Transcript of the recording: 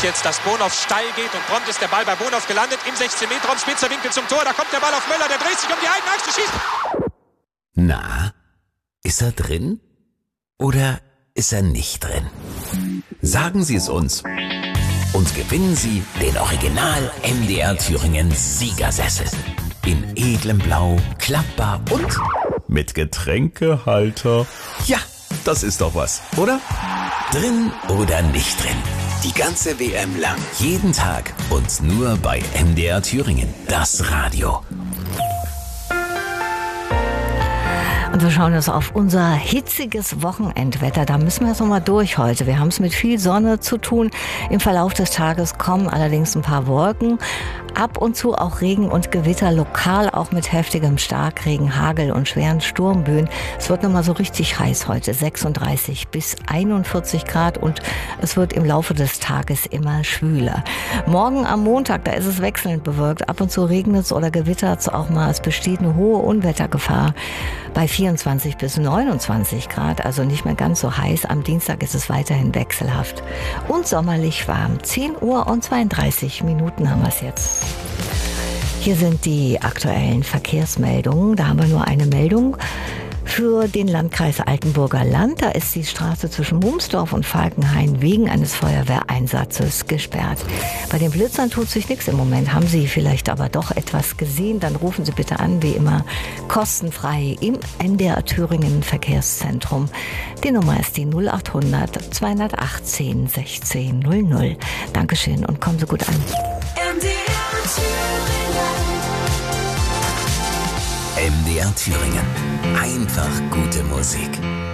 jetzt, dass Bonhoff steil geht und prompt ist der Ball bei Bonhoff gelandet im 16-Meter-Raum, spitzer Winkel zum Tor, da kommt der Ball auf Möller, der dreht sich um die eigene Achse, schießt. Na, ist er drin oder ist er nicht drin? Sagen Sie es uns und gewinnen Sie den Original MDR Thüringen Siegersessel. In edlem Blau, klappbar und mit Getränkehalter. Ja, das ist doch was, oder? Drin oder nicht drin? Die ganze WM lang. Jeden Tag und nur bei MDR Thüringen. Das Radio. Und wir schauen jetzt auf unser hitziges Wochenendwetter. Da müssen wir jetzt nochmal durch heute. Wir haben es mit viel Sonne zu tun. Im Verlauf des Tages kommen allerdings ein paar Wolken. Ab und zu auch Regen und Gewitter, lokal auch mit heftigem Starkregen, Hagel und schweren Sturmböen. Es wird nochmal so richtig heiß heute, 36 bis 41 Grad und es wird im Laufe des Tages immer schwüler. Morgen am Montag, da ist es wechselnd bewölkt. Ab und zu regnet es oder gewittert es auch mal. Es besteht eine hohe Unwettergefahr bei 24 bis 29 Grad, also nicht mehr ganz so heiß. Am Dienstag ist es weiterhin wechselhaft und sommerlich warm. 10 Uhr und 32 Minuten haben wir es jetzt. Hier sind die aktuellen Verkehrsmeldungen. Da haben wir nur eine Meldung für den Landkreis Altenburger Land. Da ist die Straße zwischen Mumsdorf und Falkenhain wegen eines Feuerwehreinsatzes gesperrt. Bei den Blitzern tut sich nichts im Moment. Haben Sie vielleicht aber doch etwas gesehen? Dann rufen Sie bitte an, wie immer, kostenfrei im MDR Thüringen Verkehrszentrum. Die Nummer ist die 0800 218 1600. Dankeschön und kommen Sie gut an. MDR Thüringen. Einfach gute Musik.